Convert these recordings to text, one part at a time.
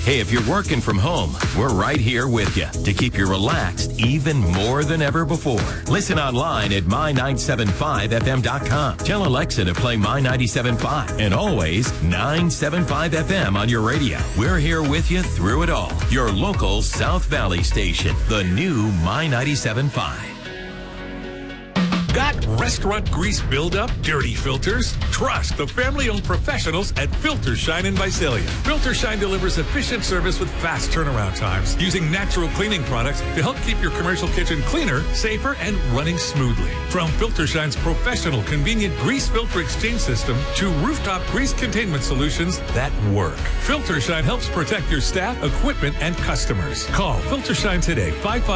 Hey, if you're working from home, we're right here with you to keep you relaxed even more than ever before. Listen online at my975fm.com. Tell Alexa to play My975 and always 975 FM on your radio. We're here with you through it all. Your local South Valley station, the new My975. Got restaurant grease buildup, dirty filters? Trust the family-owned professionals at Filter Shine in Visalia. Filter Shine delivers efficient service with fast turnaround times using natural cleaning products to help keep your commercial kitchen cleaner, safer, and running smoothly. From Filter Shine's professional, convenient grease filter exchange system to rooftop grease containment solutions that work. Filter Shine helps protect your staff, equipment, and customers. Call Filter Shine today,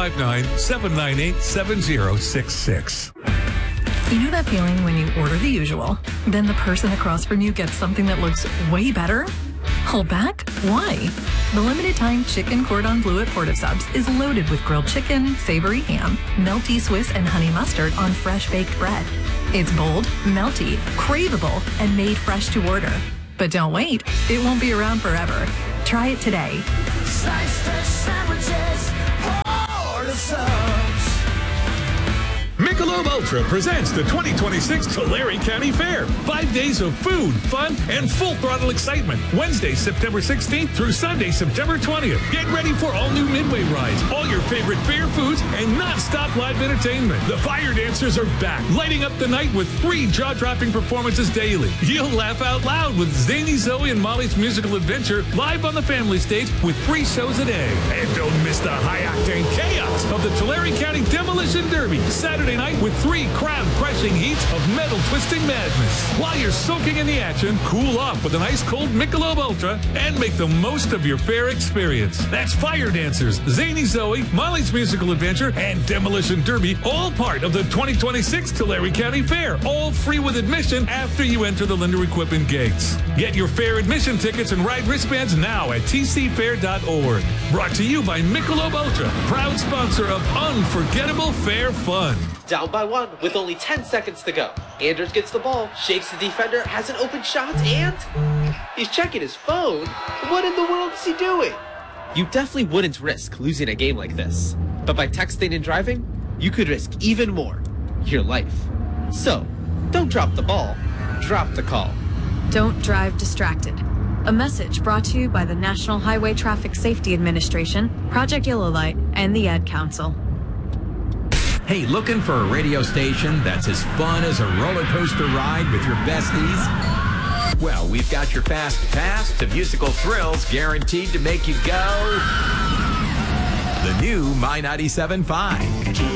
559-798-7066. You know that feeling when you order the usual, then the person across from you gets something that looks way better? Hold back? Why? The limited time chicken cordon bleu at Port of Subs is loaded with grilled chicken, savory ham, melty Swiss and honey mustard on fresh baked bread. It's bold, melty, craveable, and made fresh to order. But don't wait, it won't be around forever. Try it today. Sliced fish sandwiches, Port of Subs. Michelob Ultra presents the 2026 Tulare County Fair. 5 days of food, fun, and full throttle excitement. Wednesday, September 16th through Sunday, September 20th. Get ready for all new Midway rides, all your favorite fair foods, and non-stop live entertainment. The Fire Dancers are back, lighting up the night with 3 jaw-dropping performances daily. You'll laugh out loud with Zany Zoe and Molly's Musical Adventure live on the family stage with 3 shows a day. And don't miss the high-octane chaos of the Tulare County Demolition Derby, Saturday night with 3 crowd-crushing heats of metal-twisting madness. While you're soaking in the action, cool off with an ice-cold Michelob Ultra and make the most of your fair experience. That's Fire Dancers, Zany Zoe, Molly's Musical Adventure, and Demolition Derby, all part of the 2026 Tulare County Fair, all free with admission after you enter the Linder Equipment gates. Get your fair admission tickets and ride wristbands now at tcfair.org. Brought to you by Michelob Ultra, proud sponsor of Unforgettable Fair Fun. Down by 1 with only 10 seconds to go. Anders gets the ball, shakes the defender, has an open shot, and he's checking his phone. What in the world is he doing? You definitely wouldn't risk losing a game like this. But by texting and driving, you could risk even more, your life. So, don't drop the ball, drop the call. Don't drive distracted. A message brought to you by the National Highway Traffic Safety Administration, Project Yellow Light, and the Ad Council. Hey, looking for a radio station that's as fun as a roller coaster ride with your besties? Well, we've got your fast pass to musical thrills guaranteed to make you go. The new My 97.5.